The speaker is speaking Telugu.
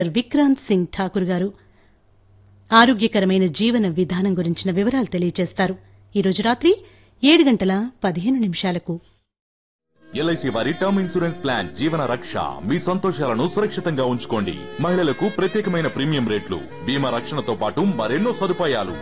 విక్రాంత్ సింగ్ ఠాకూర్ గారు ఆరోగ్యకరమైన జీవన విధానం గురించిన వివరాలు తెలియజేస్తారు. ఈరోజు రాత్రి 7:15 ఎల్ఐసి వారి టర్మ్ ఇన్సూరెన్స్ ప్లాన్ జీవన రక్ష. మీ సంతోషాలను సురక్షితంగా ఉంచుకోండి. మహిళలకు ప్రత్యేకమైన ప్రీమియం రేట్లు, బీమా రక్షణతో పాటు మరెన్నో సదుపాయాలు.